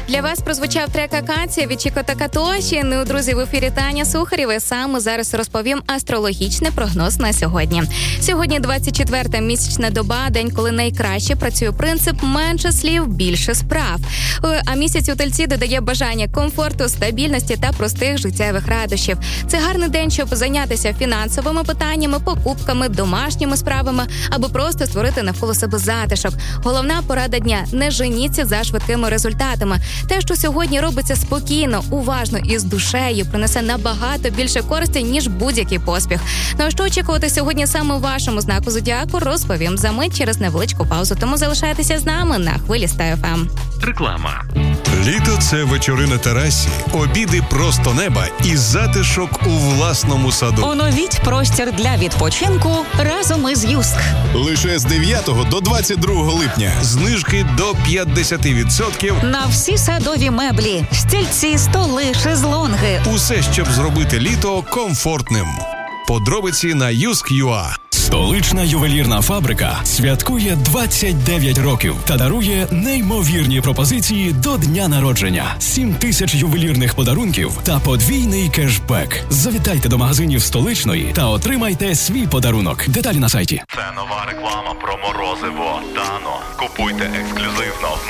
Для вас прозвучав трек «Акація» від Чіко та Катоші. Ну, друзі, в ефірі Таня Сухарєва. Саме зараз розповім астрологічний прогноз на сьогодні. Сьогодні 24-та місячна доба, день, коли найкраще працює принцип «менше слів, більше справ». А місяць у Тельці додає бажання комфорту, стабільності та простих життєвих радощів. Це гарний день, щоб зайнятися фінансовими питаннями, покупками, домашніми справами або просто створити навколо себе затишок. Головна порада дня – не женіться за швидкими результатами. Те, що сьогодні робиться спокійно, уважно і з душею, принесе набагато більше користі, ніж будь-який поспіх. Ну а що очікувати сьогодні саме вашому знаку зодіаку, розповім за мить через невеличку паузу. Тому залишайтеся з нами на хвилі Стар ФМ. Реклама. Літо – це вечори на терасі, обіди просто неба і затишок у власному саду. Оновіть простір для відпочинку разом із Юск. Лише з 9 до 22 липня. Знижки до 50%. На всі садові меблі, стільці, столи, шезлонги. Усе, щоб зробити літо комфортним. Подробиці на Юск.ua. Столична ювелірна фабрика святкує 29 років та дарує неймовірні пропозиції до дня народження. 7 тисяч ювелірних подарунків та подвійний кешбек. Завітайте до магазинів Столичної та отримайте свій подарунок. Деталі на сайті. Це нова реклама про морозиво Дано. Купуйте ексклюзивно